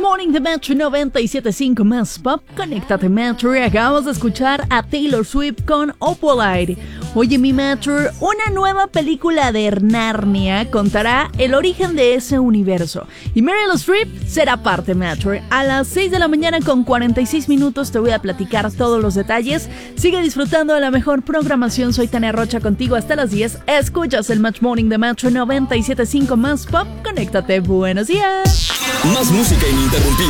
Morning de Metro 97.5 más pop. Conéctate Metro y acabamos de escuchar a Taylor Swift con Opalite. Oye mi Metro, una nueva película de Narnia contará el origen de ese universo y Meryl Streep será parte Metro. A las 6 de la mañana con 46 minutos te voy a platicar todos los detalles. Sigue disfrutando de la mejor programación. Soy Tania Rocha contigo hasta las 10. Escuchas el Match Morning de Metro 97.5 más pop. Conéctate, buenos días. Más música ininterrumpida.